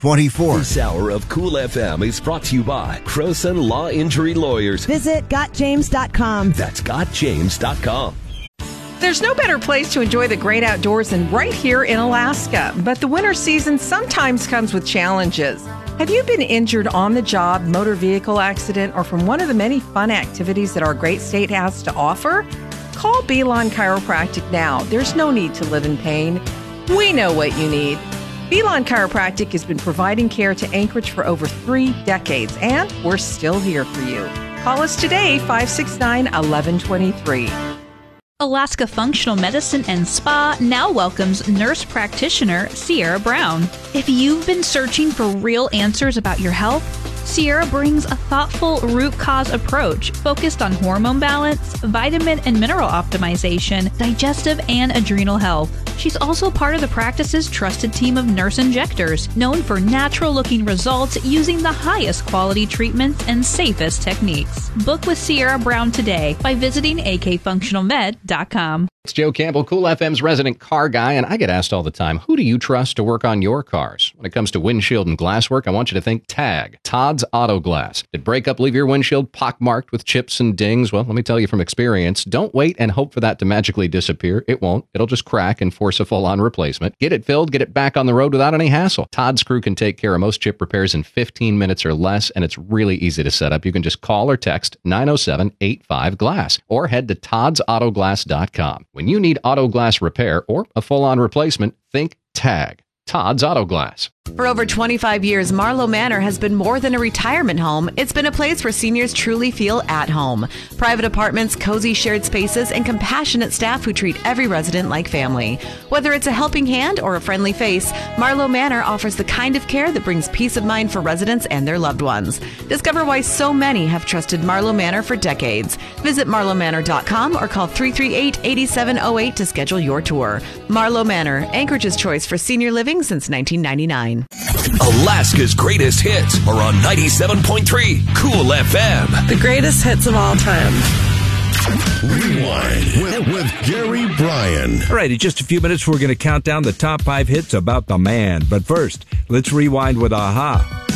24. This hour of Cool FM is brought to you by Croson Law Injury Lawyers. Visit GotJames.com. That's GotJames.com. There's no better place to enjoy the great outdoors than right here in Alaska. But the winter season sometimes comes with challenges. Have you been injured on the job, motor vehicle accident, or from one of the many fun activities that our great state has to offer? Call Belon Chiropractic now. There's no need to live in pain. We know what you need. Belon Chiropractic has been providing care to Anchorage for over 3 decades, and we're still here for you. Call us today, 569-1123. Alaska Functional Medicine and Spa now welcomes nurse practitioner Sierra Brown. If you've been searching for real answers about your health, Sierra brings a thoughtful root cause approach focused on hormone balance, vitamin and mineral optimization, digestive and adrenal health. She's also part of the practice's trusted team of nurse injectors, known for natural-looking results using the highest quality treatments and safest techniques. Book with Sierra Brown today by visiting akfunctionalmed.com. It's Joe Campbell, Cool FM's resident car guy, and I get asked all the time, who do you trust to work on your cars? When it comes to windshield and glass work, I want you to think TAG, Todd's Auto Glass. Did breakup leave your windshield pockmarked with chips and dings? Well, let me tell you from experience, don't wait and hope for that to magically disappear. It won't. It'll just crack and force a full-on replacement. Get it filled, get it back on the road without any hassle. Todd's crew can take care of most chip repairs in 15 minutes or less, and it's really easy to set up. You can just call or text 907-85-GLASS or head to toddsautoglass.com. When you need auto glass repair or a full-on replacement, think TAG. Todd's Auto Glass. For over 25 years, Marlowe Manor has been more than a retirement home. It's been a place where seniors truly feel at home. Private apartments, cozy shared spaces, and compassionate staff who treat every resident like family. Whether it's a helping hand or a friendly face, Marlowe Manor offers the kind of care that brings peace of mind for residents and their loved ones. Discover why so many have trusted Marlowe Manor for decades. Visit marlowemanor.com or call 338-8708 to schedule your tour. Marlowe Manor, Anchorage's choice for senior living since 1999. Alaska's greatest hits are on 97.3 Cool FM. The greatest hits of all time. Rewind with Gary Bryan. All right, in just a few minutes, we're going to count down the top 5 hits about the man. But first, let's rewind with A-ha.